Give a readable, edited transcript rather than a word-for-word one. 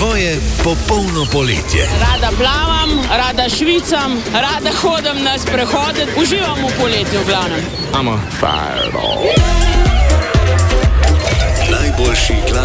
tvoje popolno poletje. Rada plavam, rada švicam, rada hodim na sprehode, uživam v poletju v glavnem. Najboljši glas.